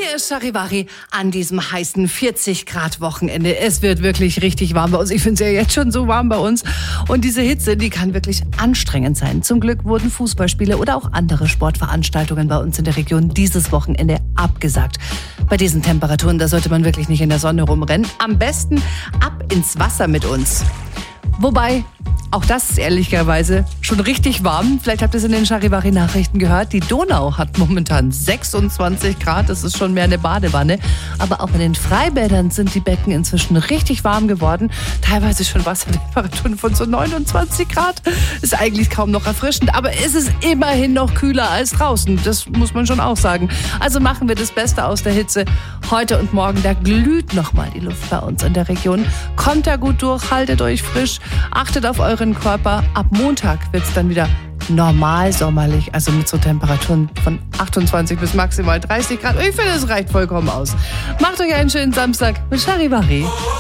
Hier ist Charivari an diesem heißen 40-Grad-Wochenende. Es wird wirklich richtig warm bei uns. Ich finde es ja jetzt schon so warm bei uns. Und diese Hitze, die kann wirklich anstrengend sein. Zum Glück wurden Fußballspiele oder auch andere Sportveranstaltungen bei uns in der Region dieses Wochenende abgesagt. Bei diesen Temperaturen, da sollte man wirklich nicht in der Sonne rumrennen. Am besten ab ins Wasser mit uns. Wobei, auch das ist ehrlicherweise schon richtig warm. Vielleicht habt ihr es in den Charivari-Nachrichten gehört. Die Donau hat momentan 26 Grad. Das ist schon mehr eine Badewanne. Aber auch in den Freibädern sind die Becken inzwischen richtig warm geworden. Teilweise schon Wassertemperaturen von so 29 Grad. Ist eigentlich kaum noch erfrischend. Aber es ist immerhin noch kühler als draußen. Das muss man schon auch sagen. Also machen wir das Beste aus der Hitze. Heute und morgen, da glüht nochmal die Luft bei uns in der Region. Kommt da gut durch, haltet euch frisch. Achtet auf euren Körper. Ab Montag wird es dann wieder normal sommerlich, also mit so Temperaturen von 28 bis maximal 30 Grad. Ich finde, es reicht vollkommen aus. Macht euch einen schönen Samstag mit Charivari.